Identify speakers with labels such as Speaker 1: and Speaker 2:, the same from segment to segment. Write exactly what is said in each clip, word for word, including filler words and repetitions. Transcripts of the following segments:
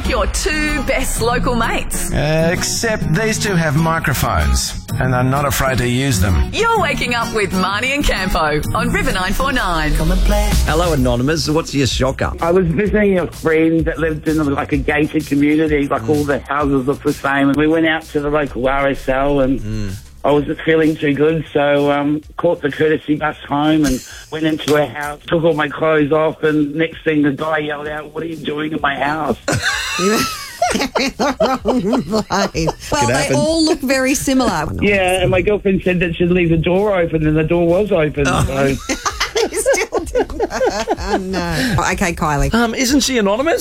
Speaker 1: like your two best local mates.
Speaker 2: Uh, except these two have microphones and are not afraid to use them.
Speaker 1: You're waking up with Marnie and Campo on River nine four nine.
Speaker 3: Hello, Anonymous. What's your shocker?
Speaker 4: I was visiting a friend that lived in like a gated community, like all the houses look the same. And we went out to the local R S L and mm. I was just feeling too good, so um, caught the courtesy bus home and went into her house, took all my clothes off, and next thing the guy yelled out, "What are you doing in my house?"
Speaker 5: in the wrong place. Well, they happen. all look very similar.
Speaker 4: Yeah, and my girlfriend said that she'd leave the door open, and the door was open.
Speaker 5: Oh.
Speaker 4: So.
Speaker 5: You still didn't. Oh, no. Oh, okay, Kylie.
Speaker 3: Um, isn't she anonymous?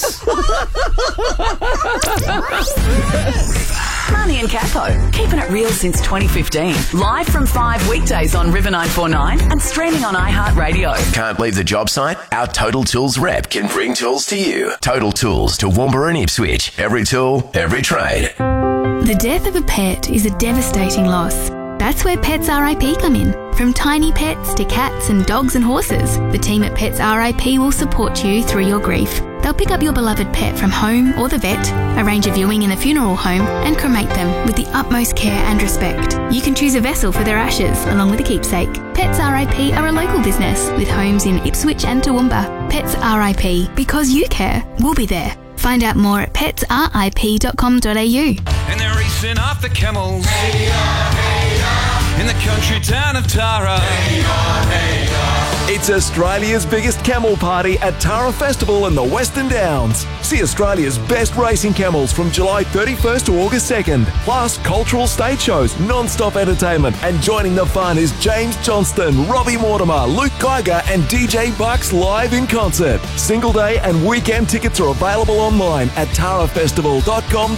Speaker 1: Marnie and Capo, keeping it real since twenty fifteen. Live from five weekdays on River nine four nine and streaming on iHeartRadio.
Speaker 6: Can't leave the job site? Our Total Tools rep can bring tools to you. Total Tools to Toowoomba and Ipswich. Every tool, every trade.
Speaker 7: The death of a pet is a devastating loss. That's where Pets R I P come in. From tiny pets to cats and dogs and horses, the team at Pets R I P will support you through your grief. They'll pick up your beloved pet from home or the vet, arrange a viewing in a funeral home, and cremate them with the utmost care and respect. You can choose a vessel for their ashes, along with a keepsake. Pets R I P are a local business with homes in Ipswich and Toowoomba. Pets R I P, because you care, we'll be there. Find out more at pets r i p dot com dot a u.
Speaker 8: And they're racing off the camels. Hey, yeah, hey, yeah. In the country town of Tara. Hey, yeah, hey, yeah.
Speaker 9: It's Australia's biggest camel party at Tara Festival in the Western Downs. See Australia's best racing camels from July thirty-first to August second. Plus cultural stage shows, non-stop entertainment, and joining the fun is James Johnston, Robbie Mortimer, Luke Geiger, and D J Bucks live in concert. Single day and weekend tickets are available online at tara festival dot com.